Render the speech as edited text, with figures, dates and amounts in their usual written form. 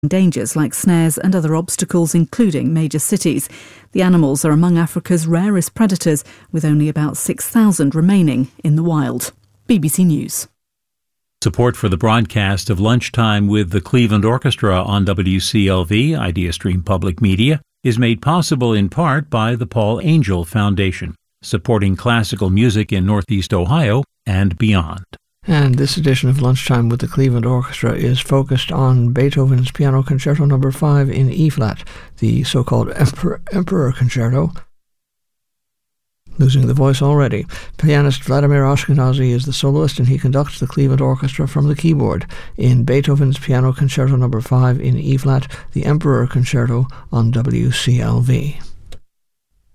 dangers like snares and other obstacles, including major cities. The animals are among Africa's rarest predators, with only about 6,000 remaining in the wild. BBC News. Support for the broadcast of Lunchtime with the Cleveland Orchestra on WCLV, IdeaStream Public Media, is made possible in part by the Paul Angel Foundation, supporting classical music in Northeast Ohio and beyond. And this edition of Lunchtime with the Cleveland Orchestra is focused on Beethoven's Piano Concerto No. 5 in E-flat, the so-called Emperor Concerto. Losing the voice already. Pianist Vladimir Ashkenazy is the soloist, and he conducts the Cleveland Orchestra from the keyboard in Beethoven's Piano Concerto No. 5 in E-flat, the Emperor Concerto on WCLV.